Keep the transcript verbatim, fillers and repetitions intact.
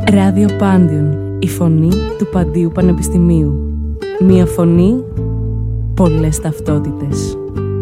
Ράδιο Πάντιον, η φωνή του Παντίου Πανεπιστημίου. Μία φωνή, πολλές ταυτότητες.